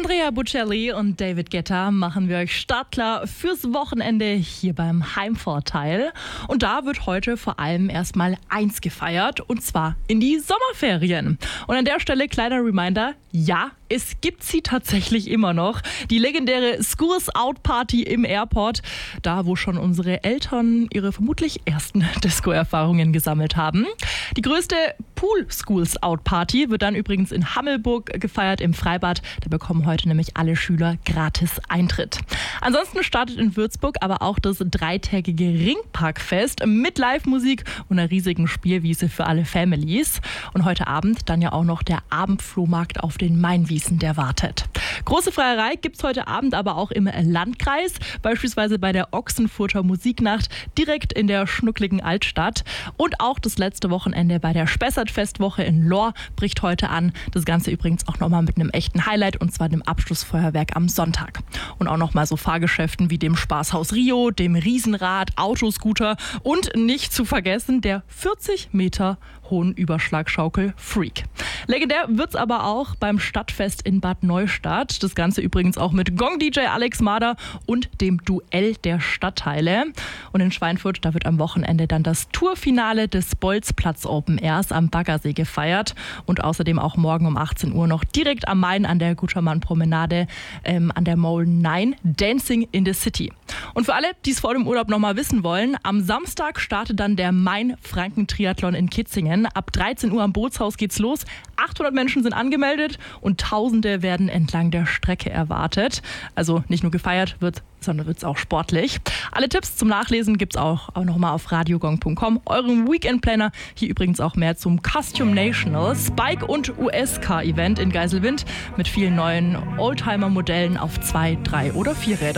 Andrea Bocelli und David Guetta machen wir euch startklar fürs Wochenende hier beim Heimvorteil. Und da wird heute vor allem erstmal eins gefeiert, und zwar in die Sommerferien. Und an der Stelle kleiner Reminder, ja, es gibt sie tatsächlich immer noch. Die legendäre Schools Out Party im Airport, da wo schon unsere Eltern ihre vermutlich ersten Disco-Erfahrungen gesammelt haben. Die größte Pool Schools Out Party wird dann übrigens in Hammelburg gefeiert im Freibad. Da bekommen heute nämlich alle Schüler gratis Eintritt. Ansonsten startet in Würzburg aber auch das dreitägige Ringparkfest mit Live-Musik und einer riesigen Spielwiese für alle Families. Und heute Abend dann ja auch noch der Abendflohmarkt auf den Mainwiesen, der wartet. Große Freierei gibt's heute Abend aber auch im Landkreis, beispielsweise bei der Ochsenfurter Musiknacht direkt in der schnuckligen Altstadt. Und auch das letzte Wochenende bei der Spessart-Festwoche in Lohr bricht heute an. Das Ganze übrigens auch nochmal mit einem echten Highlight, und zwar dem Abschlussfeuerwerk am Sonntag. Und auch nochmal so Fahrgeschäften wie dem Spaßhaus Rio, dem Riesenrad, Autoscooter und nicht zu vergessen der 40 Meter hohen Überschlagschaukel Freak. Legendär wird's aber auch beim Stadtfest in Bad Neustadt. Das Ganze übrigens auch mit Gong-DJ Alex Mader und dem Duell der Stadtteile. Und in Schweinfurt, da wird am Wochenende dann das Tourfinale des Bolzplatz Open Airs am Baggersee gefeiert. Und außerdem auch morgen um 18 Uhr noch direkt am Main an der Gutermann-Promenade an der Mole 9 Dancing in the City. Und für alle, die es vor dem Urlaub nochmal wissen wollen, am Samstag startet dann der Main-Franken-Triathlon in Kitzingen. Ab 13 Uhr am Bootshaus geht's los. 800 Menschen sind angemeldet und Tausende werden entlang der Strecke erwartet. Also nicht nur gefeiert wird, sondern wird's auch sportlich. Alle Tipps zum Nachlesen gibt's auch nochmal auf radiogong.com, eurem Weekend-Planner. Hier übrigens auch mehr zum Costume National, Spike- und USK-Event in Geiselwind mit vielen neuen Oldtimer-Modellen auf 2, 3 oder 4 Rädern.